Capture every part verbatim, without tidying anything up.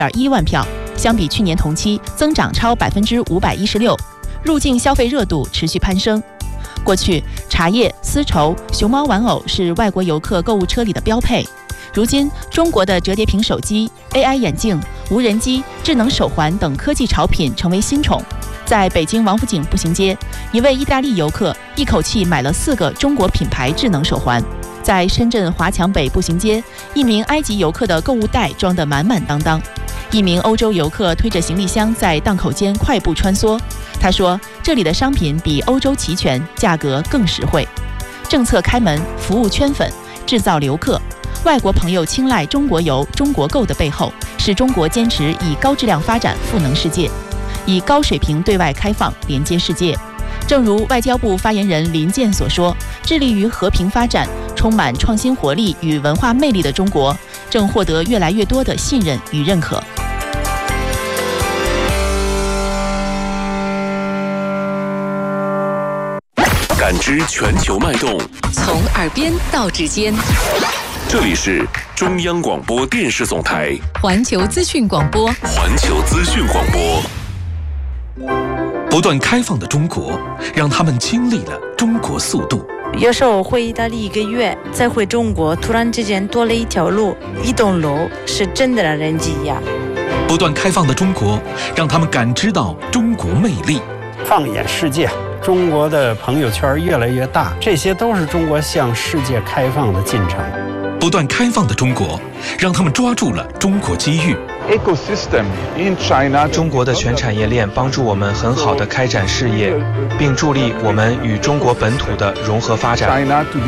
点一万票，相比去年同期增长超百分之五百一十六，入境消费热度持续攀升。过去，茶叶、丝绸、熊猫玩偶是外国游客购物车里的标配。如今，中国的折叠屏手机、A I 眼镜、无人机、智能手环等科技潮品成为新宠。在北京王府井步行街，一位意大利游客一口气买了四个中国品牌智能手环。在深圳华强北步行街，一名埃及游客的购物袋装得满满当当。一名欧洲游客推着行李箱在档口间快步穿梭。他说，这里的商品比欧洲齐全，价格更实惠。政策开门，服务圈粉，制造留客。外国朋友青睐中国游、中国购的背后，是中国坚持以高质量发展赋能世界，以高水平对外开放连接世界。正如外交部发言人林健所说，致力于和平发展、充满创新活力与文化魅力的中国，正获得越来越多的信任与认可。 感知全球脉动， 从耳边到指尖。 这里是中央广播电视总台环球资讯广播。 环球资讯广播。 不断开放的中国，让他们经历了中国速度。 有时候回意大利一个月，再回中国，突然之间多了一条路、一栋楼，是真的让人惊讶。 不断开放的中国，让他们感知到中国魅力。 放眼世界，中国的朋友圈越来越大，这些都是中国向世界开放的进程。 不断开放的中国，让他们抓住了中国机遇。 中国的全产业链帮助我们很好的开展事业，并助力我们与中国本土的融合发展。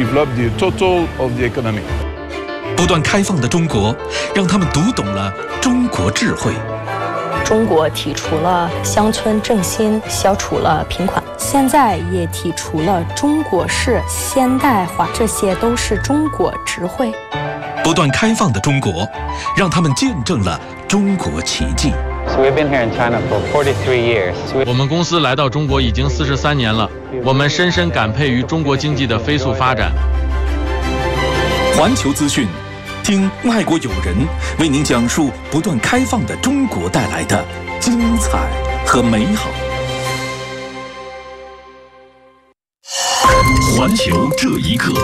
不断开放的中国，让他们读懂了中国智慧。 中国提出了乡村振兴，消除了贫困，现在也提出了中国式现代化，这些都是中国智慧。 不断开放的中国，让他们见证了中国奇迹。 我们公司来到中国已经四十三年了，我们深深感佩于中国经济的飞速发展。 环球资讯，听外国友人为您讲述不断开放的中国带来的精彩和美好。环球这一刻。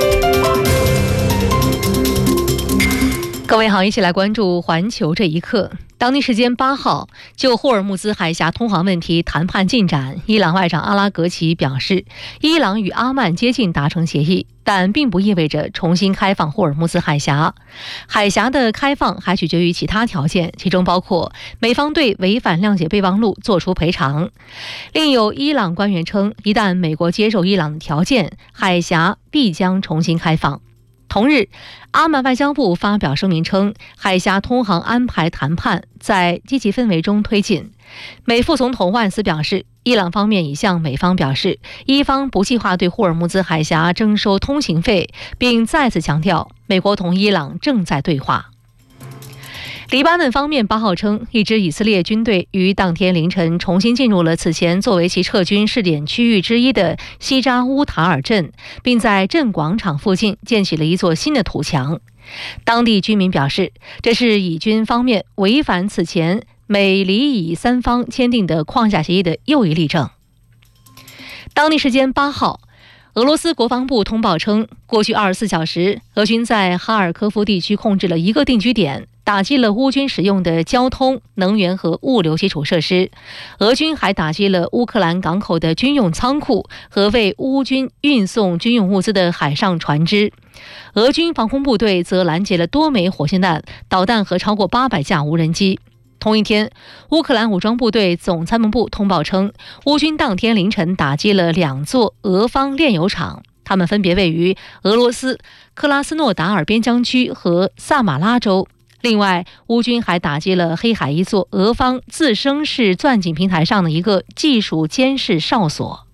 各位好，一起来关注环球这一刻。当地时间八号，就霍尔木兹海峡通航问题谈判进展，伊朗外长阿拉格齐表示，伊朗与阿曼接近达成协议，但并不意味着重新开放霍尔木兹海峡。海峡的开放还取决于其他条件，其中包括美方对违反谅解备忘录作出赔偿。另有伊朗官员称，一旦美国接受伊朗的条件，海峡必将重新开放。同日，阿曼外交部发表声明称，海峡通航安排谈判在积极氛围中推进。美副总统万斯表示，伊朗方面已向美方表示，伊方不计划对霍尔木兹海峡征收通行费，并再次强调，美国同伊朗正在对话。黎巴嫩方面八号称，一支以色列军队于当天凌晨重新进入了此前作为其撤军试点区域之一的西扎乌塔尔镇，并在镇广场附近建起了一座新的土墙。当地居民表示，这是以军方面违反此前美黎以三方签订的框架协议的又一例证。当地时间八号，俄罗斯国防部通报称，过去二十四小时，俄军在哈尔科夫地区控制了一个定居点，打击了乌军使用的交通、能源和物流基础设施。俄军还打击了乌克兰港口的军用仓库和为乌军运送军用物资的海上船只。俄军防空部队则拦截了多枚火箭弹、导弹和超过八百架无人机。同一天，乌克兰武装部队总参谋部通报称，乌军当天凌晨打击了两座俄方炼油厂，它们分别位于俄罗斯克拉斯诺达尔边疆区和萨马拉州。另外，乌军还打击了黑海一座俄方自升式钻井平台上的一个技术监视哨所。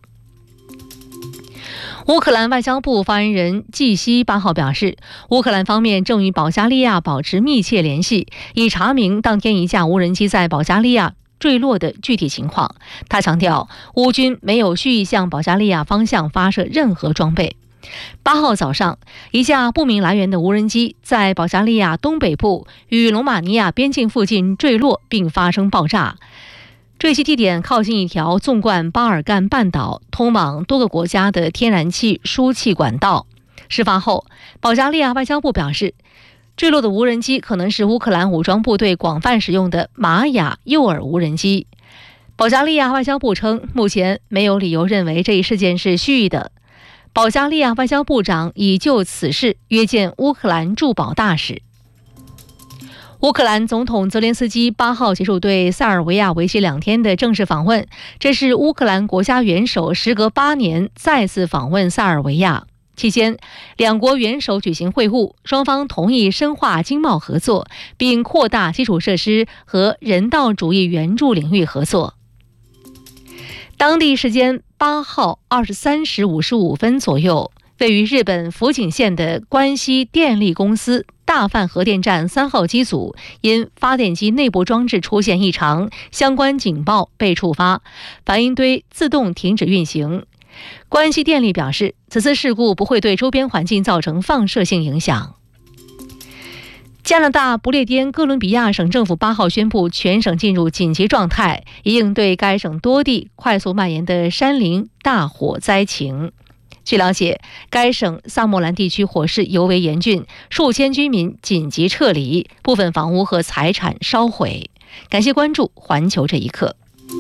乌克兰外交部发言人季希八号表示，乌克兰方面正与保加利亚保持密切联系，以查明当天一架无人机在保加利亚坠落的具体情况。他强调，乌军没有蓄意向保加利亚方向发射任何装备。 八号早上，一架不明来源的无人机在保加利亚东北部与罗马尼亚边境附近坠落并发生爆炸。坠机地点靠近一条纵贯巴尔干半岛、通往多个国家的天然气输气管道。事发后，保加利亚外交部表示，坠落的无人机可能是乌克兰武装部队广泛使用的玛雅诱饵无人机。保加利亚外交部称，目前没有理由认为这一事件是蓄意的。保加利亚外交部长已就此事约见乌克兰驻保大使。乌克兰总统泽连斯基八号结束对塞尔维亚为期两天的正式访问，这是乌克兰国家元首时隔八年再次访问塞尔维亚。期间，两国元首举行会晤，双方同意深化经贸合作，并扩大基础设施和人道主义援助领域合作。当地时间八号二十三时五十五分左右，位于日本福井县的关西电力公司大范核电站三号机组因发电机内部装置出现异常，相关警报被触发，反应堆自动停止运行。关西电力表示，此次事故不会对周边环境造成放射性影响。加拿大不列颠哥伦比亚省政府八号宣布全省进入紧急状态，以应对该省多地快速蔓延的山林大火灾情。据了解，该省萨莫兰地区火势尤为严峻，数千居民紧急撤离，部分房屋和财产烧毁。感谢关注环球这一刻。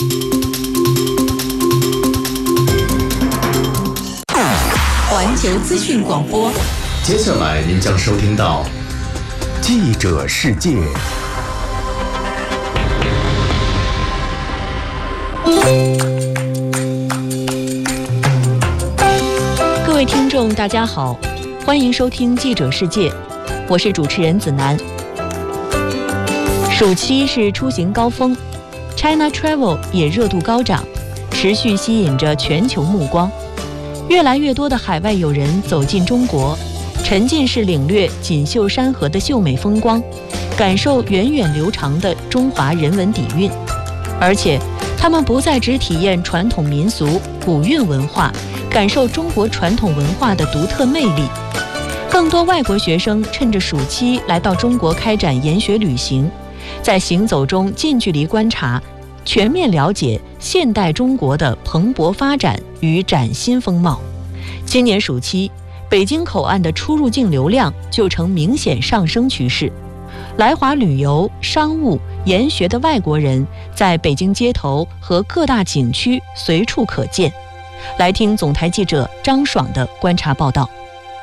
环球资讯广播， 接下来您将收听到记者世界。 各位听众大家好，欢迎收听记者世界，我是主持人子楠。暑期是出行高峰， China Travel 也热度高涨，持续吸引着全球目光。越来越多的海外友人走进中国，沉浸式领略锦绣山河的秀美风光，感受源远流长的中华人文底蕴。而且他们不再只体验传统民俗、古韵文化，感受中国传统文化的独特魅力。更多外国学生趁着暑期来到中国开展研学旅行，在行走中近距离观察，全面了解现代中国的蓬勃发展与崭新风貌。今年暑期，北京口岸的出入境流量就呈明显上升趋势。来华旅游、商务、研学的外国人在北京街头和各大景区随处可见。来听总台记者张爽的观察报道。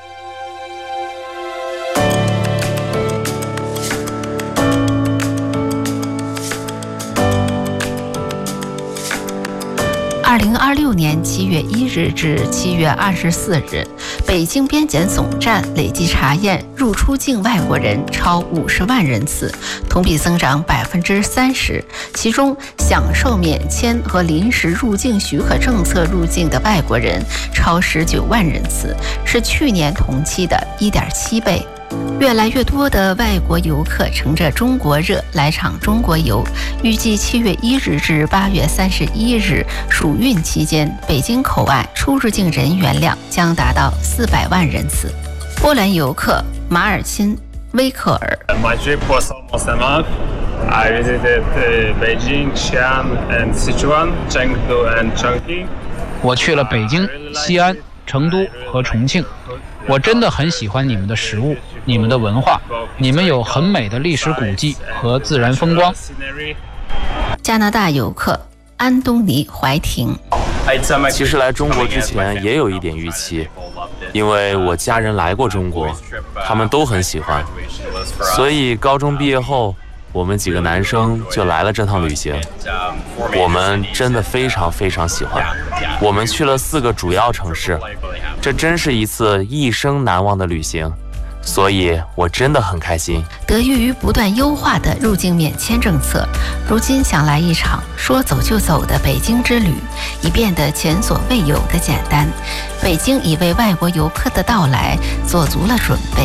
二零二六年七月一日至七月二十四日，北京边检总站累计查验入出境外国人超五十万人次，同比增长百分之三十。其中，享受免签和临时入境许可政策入境的外国人超十九万人次，是去年同期的一点七倍。越来越多的外国游客乘着中国热来场中国游，预计七月一日至八月三十一日暑运期间，北京口岸出入境人员量将达到四百万人次。波兰游客马尔钦·威克尔。 My trip was almost a month. I visited Beijing, Xi'an, and Sichuan, Chengdu, and Chongqing. 我去了北京、西安、成都和重庆。我真的很喜欢你们的食物，你们的文化，你们有很美的历史古迹和自然风光。 加拿大游客安东尼·怀廷。 其实来中国之前也有一点预期，因为我家人来过中国，他们都很喜欢，所以高中毕业后，我们几个男生就来了这趟旅行。我们真的非常非常喜欢，我们去了四个主要城市，这真是一次一生难忘的旅行，所以我真的很开心。 得益于不断优化的入境免签政策，如今想来一场说走就走的北京之旅，已变得前所未有的简单。北京已为外国游客的到来做足了准备，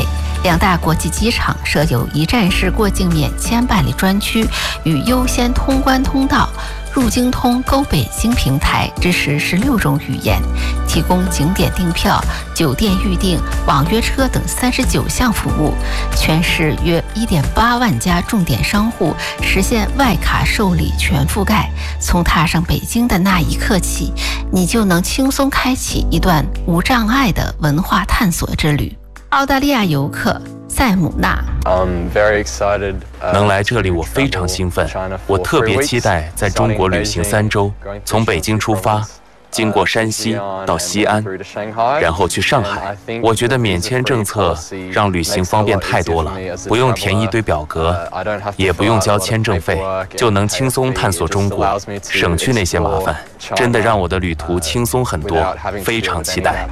两大国际机场设有一站式过境免签办理专区与优先通关通道。入京通Go北京平台支持十六种语言，提供景点订票、酒店预订、网约车等三十九项服务。全市约一点八万家重点商户实现外卡受理全覆盖。从踏上北京的那一刻起，你就能轻松开启一段无障碍的文化探索之旅。澳大利亚游客塞姆纳。 能来这里我非常兴奋，我特别期待在中国旅行三周，从北京出发，经过山西到西安，然后去上海。我觉得免签政策让旅行方便太多了，不用填一堆表格，也不用交签证费，就能轻松探索中国，省去那些麻烦，真的让我的旅途轻松很多，非常期待。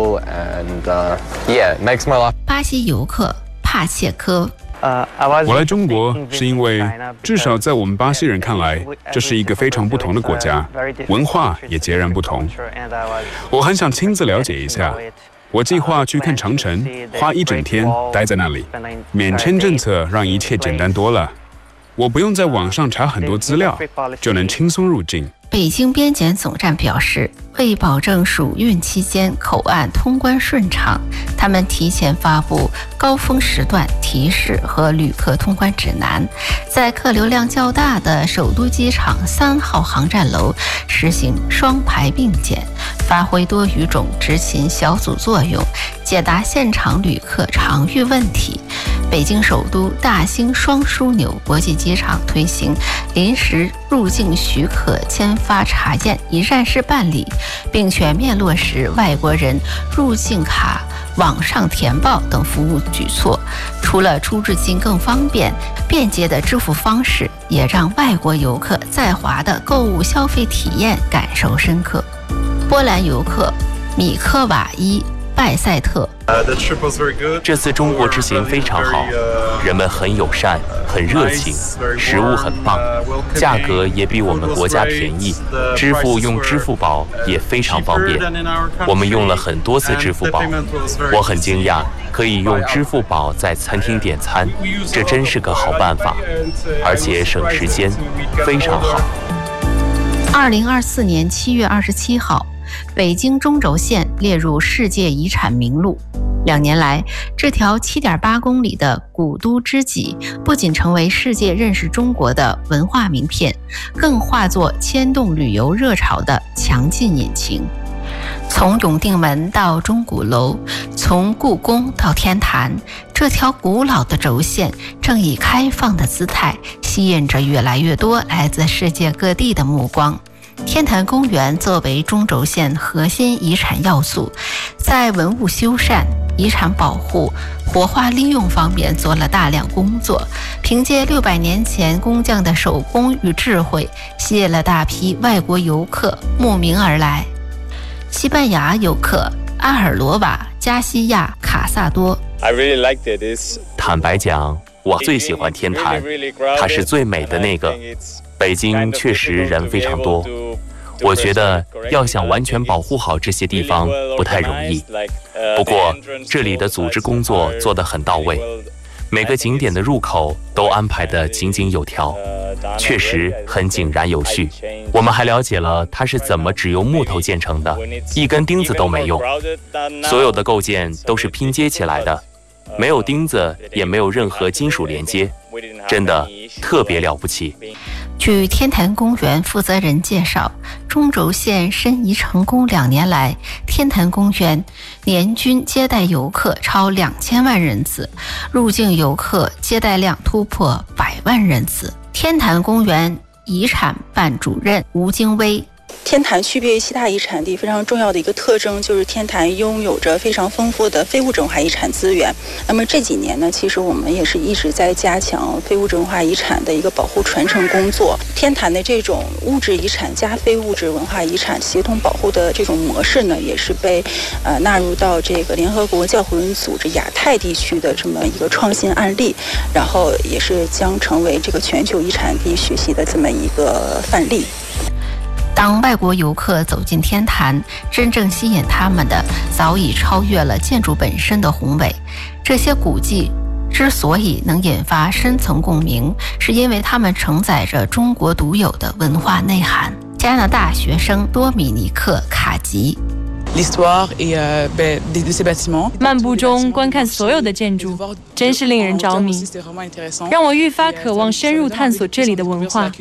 巴西游客帕切科。 我来中国是因为，至少在我们巴西人看来，这是一个非常不同的国家，文化也截然不同。我很想亲自了解一下。我计划去看长城，花一整天待在那里。免签政策让一切简单多了，我不用在网上查很多资料，就能轻松入境。 北京边检总站表示，为保证暑运期间口岸通关顺畅，他们提前发布高峰时段提示和旅客通关指南，在客流量较大的首都机场三号航站楼实行双排并检，发挥多语种执勤小组作用，解答现场旅客常遇问题。北京首都大兴双枢纽国际机场推行临时入境许可签发查验一站式办理，并全面落实外国人入境卡网上填报等服务举措。除了出入境更方便、便捷的支付方式，也让外国游客在华的购物消费体验感受深刻。波兰游客米科瓦伊拜塞特。 这次中国之行非常好，人们很友善，很热情，食物很棒，价格也比我们国家便宜，支付用支付宝也非常方便。我们用了很多次支付宝，我很惊讶可以用支付宝在餐厅点餐，这真是个好办法，而且省时间，非常好。 二零二四年七月二十七号，北京中轴线列入世界遗产名录。两年来，这条 七点八公里的古都知己不仅成为世界认识中国的文化名片，更化作牵动旅游热潮的强劲引擎。从永定门到钟鼓楼，从故宫到天坛，这条古老的轴线正以开放的姿态吸引着越来越多来自世界各地的目光。天坛公园作为中轴线核心遗产要素，在文物修缮、遗产保护、活化利用方面做了大量工作，凭借六百年前工匠的手工与智慧，吸引了大批外国游客慕名而来。西班牙游客阿尔罗瓦加西亚卡萨多。 坦白讲，我最喜欢天坛，它是最美的那个。北京确实人非常多，我觉得要想完全保护好这些地方不太容易。不过这里的组织工作做得很到位，每个景点的入口都安排得井井有条，确实很井然有序。我们还了解了它是怎么只用木头建成的，一根钉子都没用，所有的构件都是拼接起来的，没有钉子，也没有任何金属连接，真的特别了不起。 据天坛公园负责人介绍，中轴线申遗成功两年来，天坛公园年均接待游客超两千万人次，入境游客接待量突破百万人次。天坛公园遗产办主任吴京威。 天坛区别于其他遗产地非常重要的一个特征，就是天坛拥有着非常丰富的非物质文化遗产资源。那么这几年呢，其实我们也是一直在加强非物质文化遗产的一个保护传承工作。天坛的这种物质遗产加非物质文化遗产协同保护的这种模式呢，也是被呃纳入到这个联合国教科文组织亚太地区的这么一个创新案例，然后也是将成为这个全球遗产地学习的这么一个范例。 当外国游客走进天坛，真正吸引他们的早已超越了建筑本身的宏伟。这些古迹之所以能引发深层共鸣，是因为它们承载着中国独有的文化内涵。加拿大学生多米尼克·卡吉。 漫步中观看所有的建筑，真是令人着迷，让我愈发渴望深入探索这里的文化。